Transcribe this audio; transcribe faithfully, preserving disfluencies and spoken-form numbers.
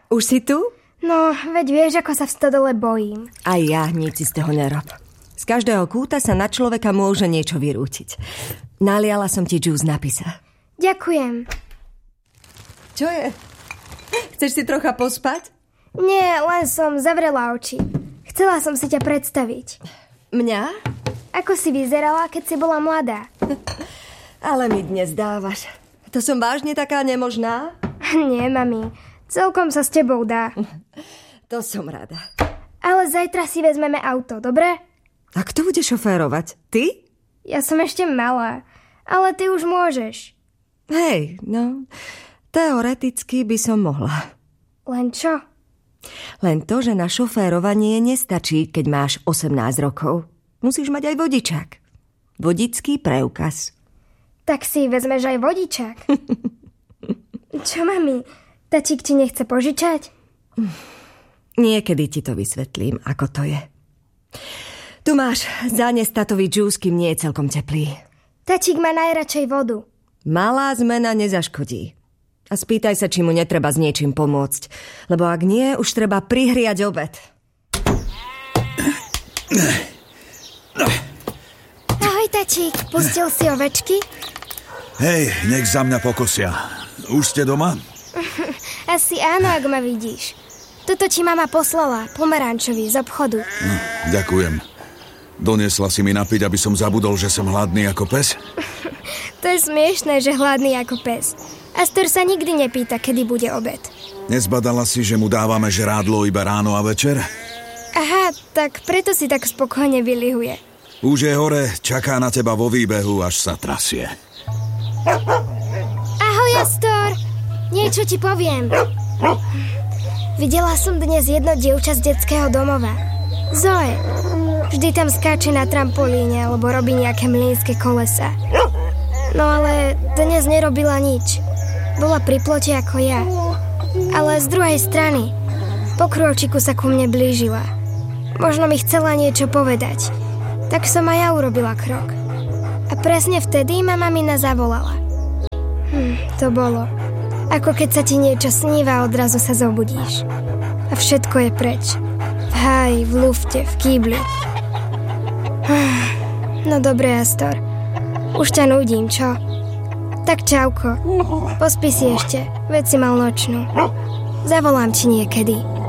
Už si tu? No, veď vieš, ako sa v stodole bojím. Aj ja, nič si z toho nerob. Z každého kúta sa na človeka môže niečo vyrútiť. Naliala som ti džús na pisa. Ďakujem. Čo je? Chceš si trocha pospať? Nie, len som zavrela oči. Chcela som si ťa predstaviť. Mňa? Ako si vyzerala, keď si bola mladá? Ale mi dnes dávaš. To som vážne taká nemožná? Nie, mami. Celkom sa s tebou dá. To som rada. Ale zajtra si vezmeme auto, dobre? A kto bude šoférovať? Ty? Ja som ešte malá, ale ty už môžeš. Hej, no, teoreticky by som mohla. Len čo? Len to, že na šoférovanie nestačí, keď máš osemnásť rokov. Musíš mať aj vodičák. Vodický preukaz. Tak si vezmeš aj vodičák. Čo, mami? Tatík ti nechce požičať? Niekedy ti to vysvetlím, ako to je. Tu máš zánes tatový džús, kým nie je celkom teplý. Tatík má najradšej vodu. Malá zmena nezaškodí. A spýtaj sa, či mu netreba s niečím pomôcť. Lebo ak nie, už treba prihriať obed. Ahoj, tatík. Pustil si ovečky? Hej, nech za mňa pokosia. Už ste doma? Asi áno, ak ma vidíš. Toto ti mama poslala, pomarančový, z obchodu. No, ďakujem. Doniesla si mi napiť, aby som zabudol, že som hladný ako pes? To je smiešné, že hladný ako pes. Astor sa nikdy nepýta, kedy bude obed. Nezbadala si, že mu dávame žrádlo iba ráno a večer? Aha, tak preto si tak spokojne vylihuje. Už je hore, čaká na teba vo výbehu, až sa trasie. Ahoj, Astor! Niečo ti poviem. Videla som dnes jedno dievča z detského domova. Zoe. Vždy tam skáče na trampolíne alebo robí nejaké mlynské kolesa. No ale dnes nerobila nič. Bola pri plote ako ja. Ale z druhej strany po krôčiku sa ku mne blížila. Možno mi chcela niečo povedať. Tak som aj ja urobila krok. A presne vtedy ma mamina zavolala. Hm, to bolo. Ako keď sa ti niečo sníva a odrazu sa zobudíš. A všetko je preč. V háji, v lufte, v kýbli. No dobre, Astor. Už ťa nudím, čo? Tak čauko. Pospí si ešte, veď si mal nočnú. Zavolám ti niekedy.